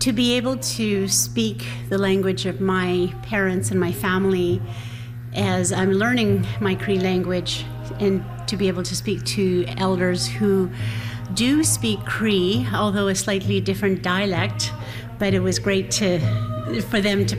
to be able to speak the language of my parents and my family as I'm learning my Cree language, and to be able to speak to elders who do speak Cree, although a slightly different dialect, but it was great for them to